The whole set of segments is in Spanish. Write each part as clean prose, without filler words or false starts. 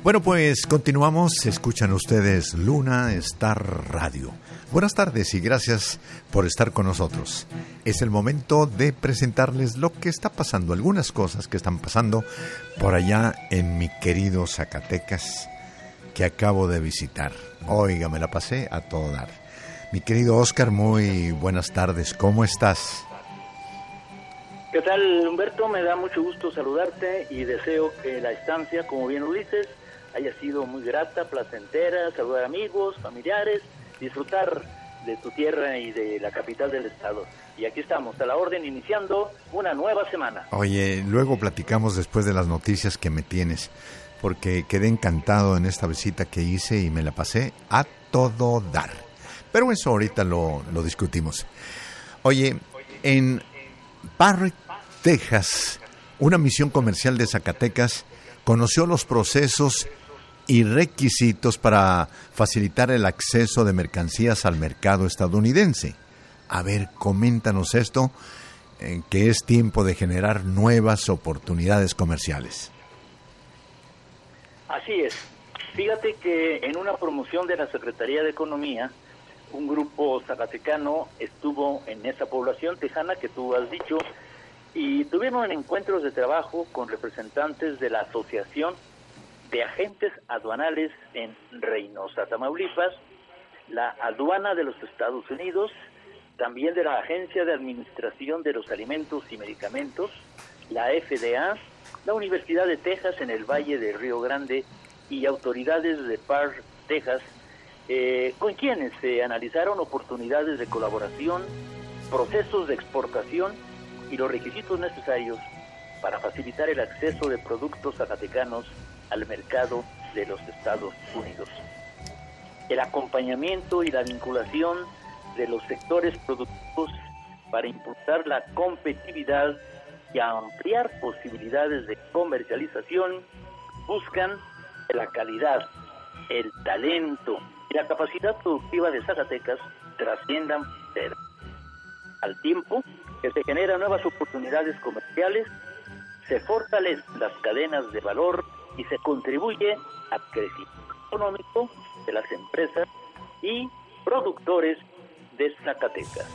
Bueno, pues continuamos. Escuchan ustedes Luna Star Radio. Buenas tardes y gracias por estar con nosotros. Es el momento de presentarles lo que está pasando, algunas cosas que están pasando por allá en mi querido Zacatecas, que acabo de visitar. Oiga, me la pasé a todo dar. Mi querido Oscar, muy buenas tardes. ¿Cómo estás? ¿Qué tal, Humberto? Me da mucho gusto saludarte y deseo que la estancia, como bien lo dices, haya sido muy grata, placentera, saludar amigos, familiares, disfrutar de tu tierra y de la capital del estado. Y aquí estamos, a la orden, iniciando una nueva semana. Oye, luego platicamos después de las noticias que me tienes, porque quedé encantado en esta visita que hice y me la pasé a todo dar. Pero eso ahorita lo discutimos. Oye, en Park, Texas, una misión comercial de Zacatecas conoció los procesos y requisitos para facilitar el acceso de mercancías al mercado estadounidense. A ver, coméntanos esto, que es tiempo de generar nuevas oportunidades comerciales. Así es. Fíjate que en una promoción de la Secretaría de Economía, un grupo zacatecano estuvo en esa población tejana que tú has dicho, y tuvieron encuentros de trabajo con representantes de la Asociación de Agentes Aduanales en Reynosa, Tamaulipas, la Aduana de los Estados Unidos, también de la Agencia de Administración de los Alimentos y Medicamentos, la FDA, la Universidad de Texas en el Valle de Río Grande y autoridades de Park, Texas, con quienes se analizaron oportunidades de colaboración, procesos de exportación y los requisitos necesarios para facilitar el acceso de productos zacatecanos al mercado de los Estados Unidos. El acompañamiento y la vinculación de los sectores productivos para impulsar la competitividad y ampliar posibilidades de comercialización buscan que la calidad, el talento y la capacidad productiva de Zacatecas trasciendan al tiempo que se generan nuevas oportunidades comerciales, se fortalecen las cadenas de valor y se contribuye al crecimiento económico de las empresas y productores de Zacatecas.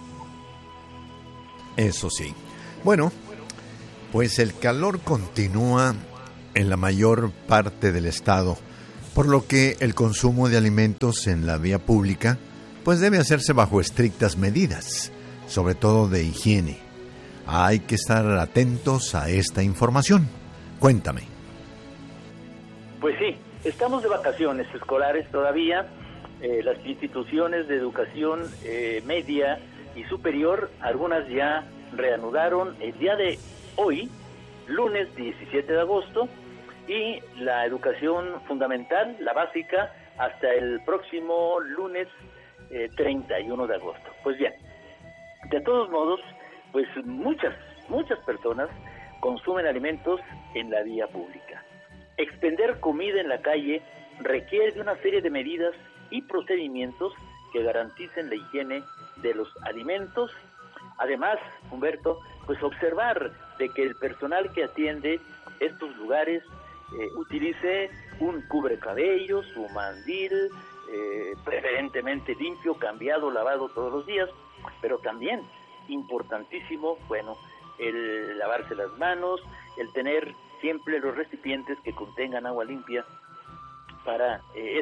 Eso sí. Bueno, pues el calor continúa en la mayor parte del estado, por lo que el consumo de alimentos en la vía pública pues debe hacerse bajo estrictas medidas, sobre todo de higiene. Hay que estar atentos a esta información. Cuéntame. Pues sí, estamos de vacaciones escolares todavía. Las instituciones de educación media y superior, algunas ya reanudaron el día de hoy, lunes 17 de agosto, y la educación fundamental, la básica, hasta el próximo lunes 31 de agosto. Pues bien, de todos modos, pues muchas personas consumen alimentos en la vía pública. Expender comida en la calle requiere de una serie de medidas y procedimientos que garanticen la higiene de los alimentos. Además, Humberto, pues observar de que el personal que atiende estos lugares utilice un cubrecabellos, su mandil, preferentemente limpio, cambiado, lavado todos los días, pero también importantísimo, bueno, el lavarse las manos, el tener siempre los recipientes que contengan agua limpia para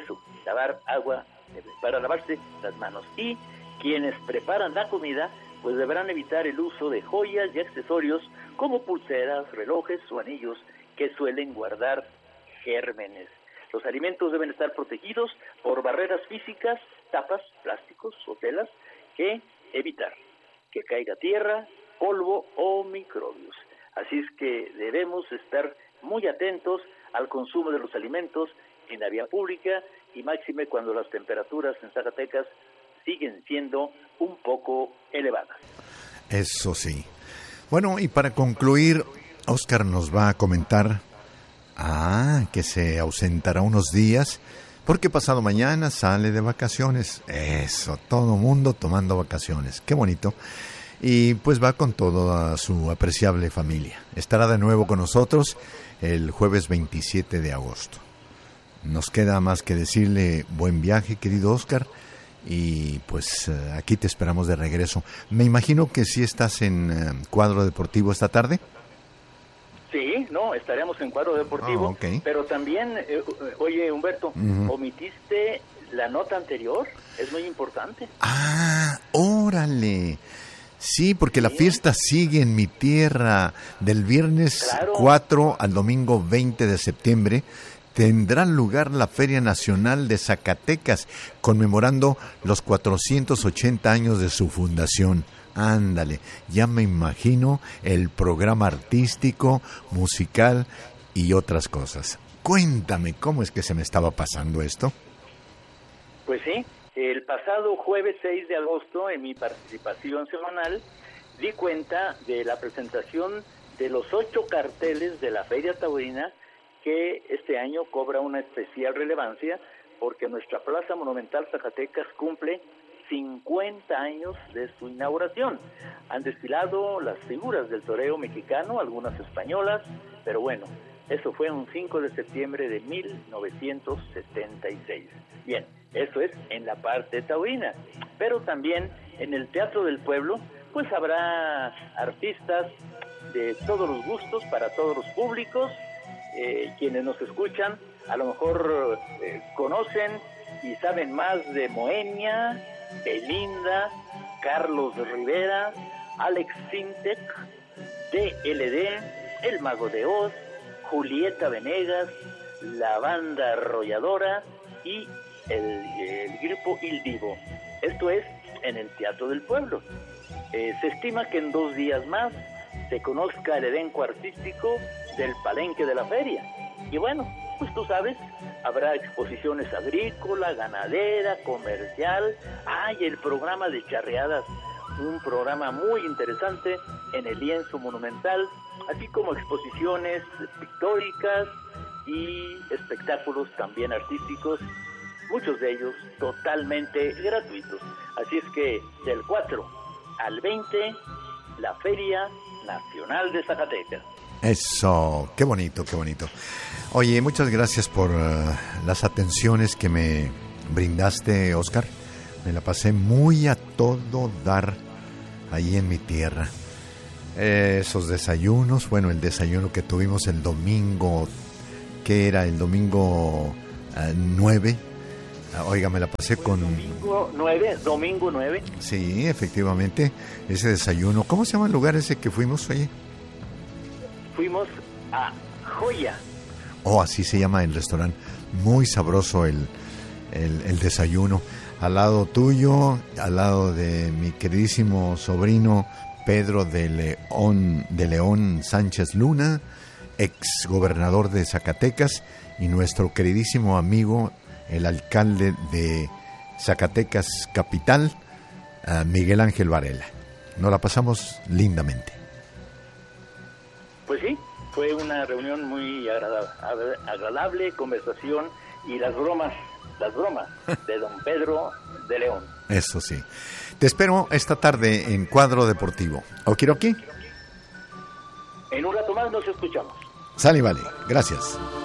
para lavarse las manos. Y quienes preparan la comida pues deberán evitar el uso de joyas y accesorios como pulseras, relojes o anillos que suelen guardar gérmenes. Los alimentos deben estar protegidos por barreras físicas, tapas, plásticos o telas, que evitar que caiga tierra, polvo o microbios. Así es que debemos estar muy atentos al consumo de los alimentos en la vía pública y máxime cuando las temperaturas en Zacatecas siguen siendo un poco elevadas. Eso sí. Bueno, y para concluir, Oscar nos va a comentar que se ausentará unos días porque pasado mañana sale de vacaciones. Eso, todo mundo tomando vacaciones. Qué bonito. Y pues va con toda su apreciable familia. Estará de nuevo con nosotros el jueves 27 de agosto. nos queda más que decirle buen viaje, querido Óscar, y pues aquí te esperamos de regreso. Me imagino que sí estás en Cuadro Deportivo esta tarde. Sí, no, estaremos en Cuadro Deportivo, okay. Pero también, oye Humberto, omitiste la nota anterior, es muy importante. Ah, órale. Sí, porque la fiesta sigue en mi tierra. Del viernes 4 al domingo 20 de septiembre tendrá lugar la Feria Nacional de Zacatecas, conmemorando los 480 años de su fundación. Ándale, ya me imagino el programa artístico, musical y otras cosas. Cuéntame, ¿cómo es que se me estaba pasando esto? Pues sí, el pasado jueves 6 de agosto, en mi participación semanal, di cuenta de la presentación de los 8 carteles de la Feria Taurina, que este año cobra una especial relevancia porque nuestra Plaza Monumental Zacatecas cumple 50 años de su inauguración. Han desfilado las figuras del toreo mexicano, algunas españolas, pero bueno, eso fue un 5 de septiembre de 1976. Bien, eso es en la parte taurina, pero también en el Teatro del Pueblo, pues habrá artistas de todos los gustos, para todos los públicos. Quienes nos escuchan a lo mejor conocen y saben más de Moenia, Belinda, Carlos Rivera, Alex Sintek, DLD, El Mago de Oz, Julieta Venegas, la Banda Arrolladora y el grupo Il Divo. Esto es en el Teatro del Pueblo. Se estima que en 2 días más se conozca el elenco artístico del palenque de la feria. Y bueno, pues tú sabes, habrá exposiciones agrícola, ganadera, comercial. Y el programa de charreadas, un programa muy interesante en el lienzo monumental, así como exposiciones pictóricas y espectáculos también artísticos, muchos de ellos totalmente gratuitos. Así es que del 4 al 20, la Feria Nacional de Zacatecas. Eso, qué bonito, qué bonito. Oye, muchas gracias por las atenciones que me brindaste, Óscar. Me la pasé muy a todo dar ahí en mi tierra. Esos desayunos, bueno, el desayuno que tuvimos el domingo, que era el domingo 9. Oiga, me la pasé con... Domingo 9. Sí, efectivamente, ese desayuno. ¿Cómo se llama el lugar ese que fuimos, oye? Fuimos a Joya. Así se llama el restaurante. Muy sabroso el desayuno. Al lado tuyo, al lado de mi queridísimo sobrino Pedro de León Sánchez Luna, ex gobernador de Zacatecas, y nuestro queridísimo amigo, el alcalde de Zacatecas Capital, Miguel Ángel Varela. Nos la pasamos lindamente. Pues sí, fue una reunión muy agradable, conversación y las bromas de don Pedro de León. Eso sí. Te espero esta tarde en Cuadro Deportivo. ¿Okiroki? En un rato más nos escuchamos. Sale, vale. Gracias.